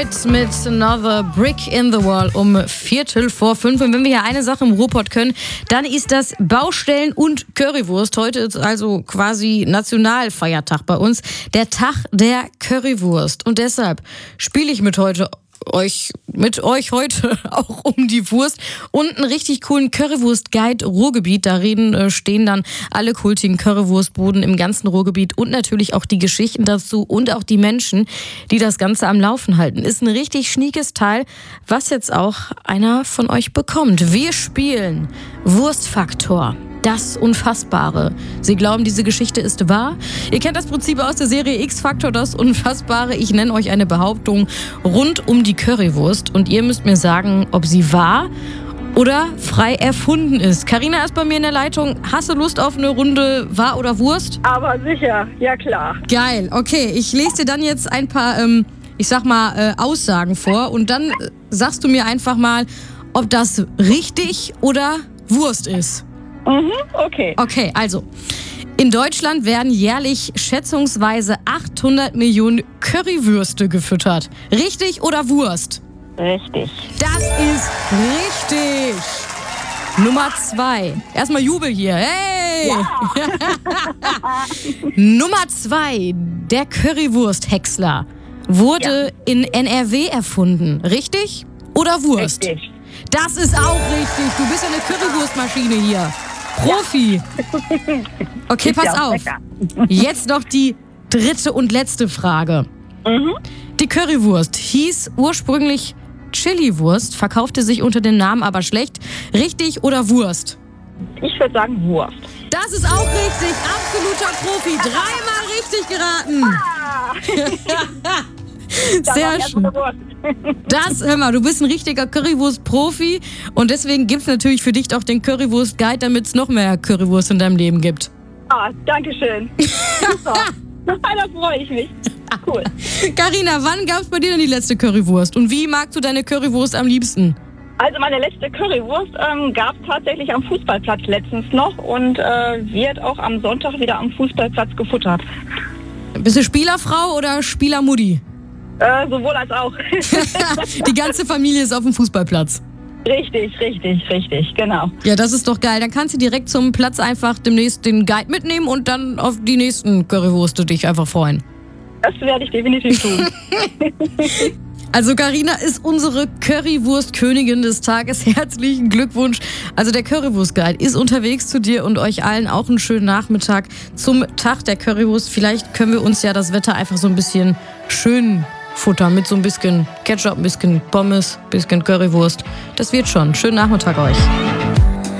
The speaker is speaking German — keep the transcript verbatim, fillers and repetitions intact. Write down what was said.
Floyd mit Another Brick in the Wall um Viertel vor fünf. Und wenn wir hier eine Sache im Ruhrpott können, dann ist das Baustellen und Currywurst. Heute ist also quasi Nationalfeiertag bei uns, der Tag der Currywurst. Und deshalb spiele ich mit heute euch mit euch heute auch um die Wurst und einen richtig coolen Currywurst-Guide Ruhrgebiet. Darin äh, stehen dann alle kultigen Currywurstbuden im ganzen Ruhrgebiet und natürlich auch die Geschichten dazu und auch die Menschen, die das Ganze am Laufen halten. Ist ein richtig schniekes Teil, was jetzt auch einer von euch bekommt. Wir spielen Wurstfaktor. Das Unfassbare. Sie glauben, diese Geschichte ist wahr? Ihr kennt das Prinzip aus der Serie X-Factor, das Unfassbare. Ich nenne euch eine Behauptung rund um die Currywurst und ihr müsst mir sagen, ob sie wahr oder frei erfunden ist. Carina ist bei mir in der Leitung. Hast du Lust auf eine Runde Wahr oder Wurst? Aber sicher, ja klar. Geil, okay. Ich lese dir dann jetzt ein paar, ähm, ich sag mal, äh, Aussagen vor und dann äh, sagst du mir einfach mal, ob das richtig oder Wurst ist. Mhm, okay. Okay, also, in Deutschland werden jährlich schätzungsweise achthundert Millionen Currywürste gefüttert. Richtig oder Wurst? Richtig. Das ist richtig. Nummer zwei. Erstmal Jubel hier. Hey! Ja. Nummer zwei. Der Currywurst-Häcksler wurde ja. in N R W erfunden. Richtig oder Wurst? Richtig. Das ist auch richtig. Du bist ja eine Currywurstmaschine hier. Profi. Okay, pass auf. Jetzt noch die dritte und letzte Frage. Mhm. Die Currywurst hieß ursprünglich Chili-Wurst, verkaufte sich unter dem Namen aber schlecht. Richtig oder Wurst? Ich würde sagen Wurst. Das ist auch richtig. Absoluter Profi. Dreimal richtig geraten. Ah. Sehr schön. Das, hör mal, du bist ein richtiger Currywurst-Profi und deswegen gibt es natürlich für dich auch den Currywurst-Guide, damit es noch mehr Currywurst in deinem Leben gibt. Ah, danke schön. Super. Da freue ich mich. Cool. Carina, wann gab es bei dir denn die letzte Currywurst und wie magst du deine Currywurst am liebsten? Also meine letzte Currywurst ähm, gab es tatsächlich am Fußballplatz letztens noch und äh, wird auch am Sonntag wieder am Fußballplatz gefuttert. Bist du Spielerfrau oder Spielermutti? Äh, sowohl als auch. Die ganze Familie ist auf dem Fußballplatz. Richtig, richtig, richtig, genau. Ja, das ist doch geil. Dann kannst du direkt zum Platz einfach demnächst den Guide mitnehmen und dann auf die nächsten Currywurste dich einfach freuen. Das werde ich definitiv tun. Also Carina ist unsere Currywurst-Königin des Tages. Herzlichen Glückwunsch. Also der Currywurst-Guide ist unterwegs zu dir und euch allen auch einen schönen Nachmittag zum Tag der Currywurst. Vielleicht können wir uns ja das Wetter einfach so ein bisschen schön futtern mit so ein bisschen Ketchup, ein bisschen Pommes, ein bisschen Currywurst. Das wird schon. Schönen Nachmittag euch.